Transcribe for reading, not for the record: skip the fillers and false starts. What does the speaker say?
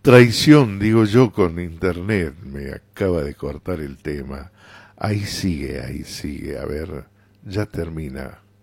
Traición, digo yo, con internet. Me acaba de cortar el tema. Ahí sigue, ahí sigue. A ver, ya termina.